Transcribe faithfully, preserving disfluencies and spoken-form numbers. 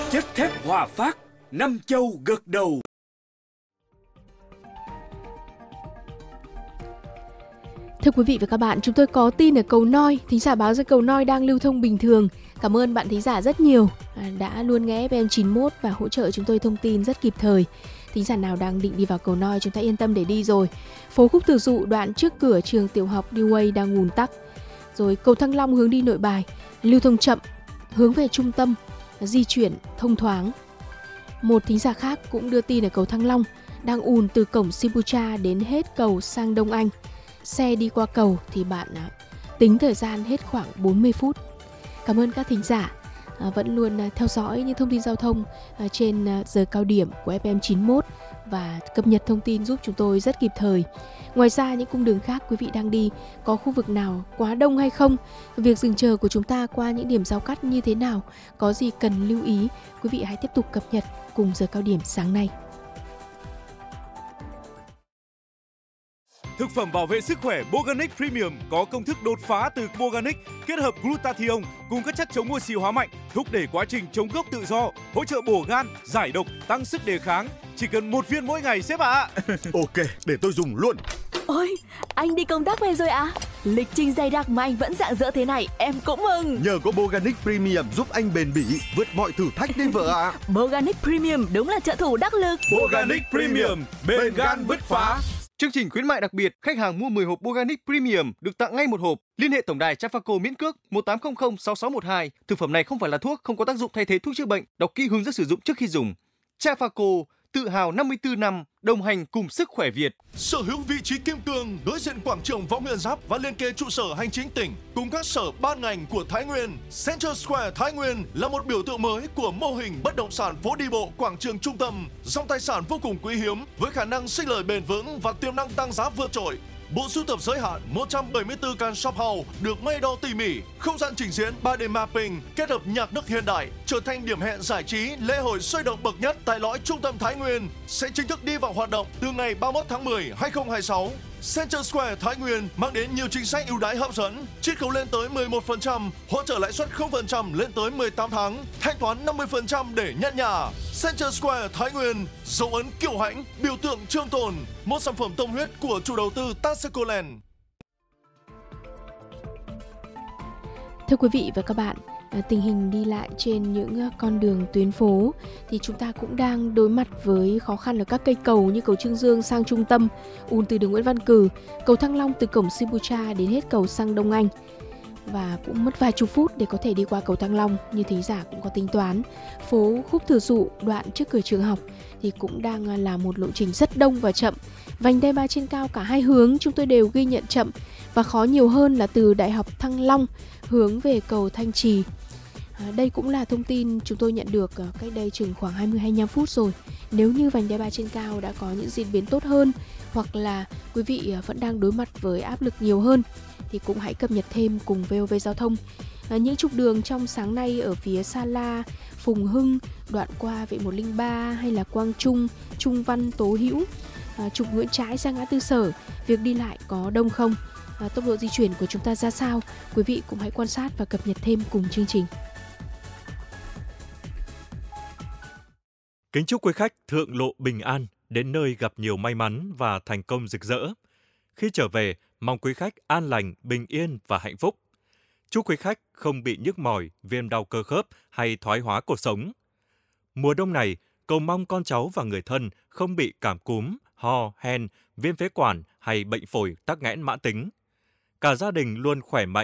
Chất thép Hòa Phát, năm châu gật đầu. Thưa quý vị và các bạn, chúng tôi có tin ở cầu Noi. Thính giả báo rằng cầu Noi đang lưu thông bình thường. Cảm ơn bạn thính giả rất nhiều đã luôn nghe ép em chín mốt và hỗ trợ chúng tôi thông tin rất kịp thời. Thính giả nào đang định đi vào cầu Noi chúng ta yên tâm để đi rồi. Phố Khúc Từ Dụ đoạn trước cửa trường tiểu học Dewey đang ùn tắc. Rồi cầu Thăng Long hướng đi Nội Bài lưu thông chậm, hướng về trung tâm di chuyển thông thoáng. Một thính giả khác cũng đưa tin ở cầu Thăng Long đang ùn từ cổng Sibucha đến hết cầu sang Đông Anh. Xe đi qua cầu thì bạn tính thời gian hết khoảng bốn mươi phút. Cảm ơn các thính giả vẫn luôn theo dõi những thông tin giao thông trên giờ cao điểm của ép em chín mốt và cập nhật thông tin giúp chúng tôi rất kịp thời. Ngoài ra những cung đường khác quý vị đang đi có khu vực nào quá đông hay không? Việc dừng chờ của chúng ta qua những điểm giao cắt như thế nào? Có gì cần lưu ý? Quý vị hãy tiếp tục cập nhật cùng giờ cao điểm sáng nay. Thực phẩm bảo vệ sức khỏe Boganic Premium có công thức đột phá từ Boganic kết hợp glutathione cùng các chất chống oxy hóa mạnh, thúc đẩy quá trình chống gốc tự do, hỗ trợ bổ gan, giải độc, tăng sức đề kháng. Chỉ cần một viên mỗi ngày sếp ạ. À. Ok, để tôi dùng luôn. Ôi, anh đi công tác về rồi à? Lịch trình dày đặc mà anh vẫn rạng rỡ thế này, em cũng mừng. Nhờ có Boganic Premium giúp anh bền bỉ, vượt mọi thử thách đấy vợ ạ. À. Boganic Premium đúng là trợ thủ đắc lực. Boganic Premium, bền gan bứt phá. Chương trình khuyến mại đặc biệt, khách hàng mua mười hộp Boganic Premium được tặng ngay một hộp. Liên hệ tổng đài Trafaco miễn cước một tám không không sáu sáu một hai. Thực phẩm này không phải là thuốc, không có tác dụng thay thế thuốc chữa bệnh. Đọc kỹ hướng dẫn sử dụng trước khi dùng. Trafaco, tự hào năm mươi tư năm, đồng hành cùng sức khỏe Việt. Sở hữu vị trí kim cương đối diện quảng trường Võ Nguyên Giáp và liên kề trụ sở hành chính tỉnh cùng các sở ban ngành của Thái Nguyên. Central Square Thái Nguyên là một biểu tượng mới của mô hình bất động sản phố đi bộ quảng trường trung tâm, dòng tài sản vô cùng quý hiếm với khả năng sinh lời bền vững và tiềm năng tăng giá vượt trội. Bộ sưu tập giới hạn một trăm bảy mươi tư căn shop house được may đo tỉ mỉ, không gian trình diễn ba D mapping kết hợp nhạc nước hiện đại trở thành điểm hẹn giải trí lễ hội sôi động bậc nhất tại lõi trung tâm Thái Nguyên sẽ chính thức đi vào hoạt động từ ngày ba mươi mốt tháng mười năm hai nghìn không trăm hai mươi sáu. Central Square Thái Nguyên mang đến nhiều chính sách ưu đãi hấp dẫn, chiết khấu lên tới mười một phần trăm, hỗ trợ lãi suất không phần trăm lên tới mười tám tháng, thanh toán năm mươi phần trăm để nhận nhà. Central Square Thái Nguyên, dấu ấn kiêu hãnh, biểu tượng trường tồn, một sản phẩm tâm huyết của chủ đầu tư Tascoland. Thưa quý vị và các bạn, tình hình đi lại trên những con đường tuyến phố thì chúng ta cũng đang đối mặt với khó khăn ở các cây cầu như cầu Trương Dương sang trung tâm, ùn từ đường Nguyễn Văn Cừ, cầu Thăng Long từ cổng Sibucha đến hết cầu sang Đông Anh. Và cũng mất vài chục phút để có thể đi qua cầu Thăng Long, như thính giả cũng có tính toán. Phố Khúc Thừa Dụ đoạn trước cửa trường học thì cũng đang là một lộ trình rất đông và chậm. Vành đai ba trên cao cả hai hướng chúng tôi đều ghi nhận chậm và khó nhiều hơn là từ Đại học Thăng Long hướng về cầu Thanh Trì. À, đây cũng là thông tin chúng tôi nhận được cách đây chừng khoảng hai mươi đến hai mươi lăm phút rồi. Nếu như vành đai ba trên cao đã có những diễn biến tốt hơn hoặc là quý vị vẫn đang đối mặt với áp lực nhiều hơn thì cũng hãy cập nhật thêm cùng vê o vê Giao thông. À, những trục đường trong sáng nay ở phía Sa La, Phùng Hưng, đoạn qua Vệ một không ba hay là Quang Trung, Trung Văn, Tố Hữu, à, trục Nguyễn Trãi sang ngã tư Sở, việc đi lại có đông không? À, tốc độ di chuyển của chúng ta ra sao? Quý vị cũng hãy quan sát và cập nhật thêm cùng chương trình. Kính chúc quý khách thượng lộ bình an, đến nơi gặp nhiều may mắn và thành công rực rỡ. Khi trở về, mong quý khách an lành, bình yên và hạnh phúc. Chúc quý khách không bị nhức mỏi, viêm đau cơ khớp hay thoái hóa cột sống. Mùa đông này, cầu mong con cháu và người thân không bị cảm cúm, ho, hen, viêm phế quản hay bệnh phổi tắc nghẽn mãn tính. Cả gia đình luôn khỏe mạnh,